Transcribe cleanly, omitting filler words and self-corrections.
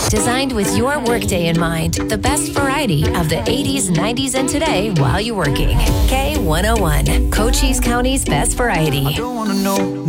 Designed with your workday in mind, the best variety of the 80s, 90s, and today while you're working. K101, Cochise County's best variety. I don't wanna know.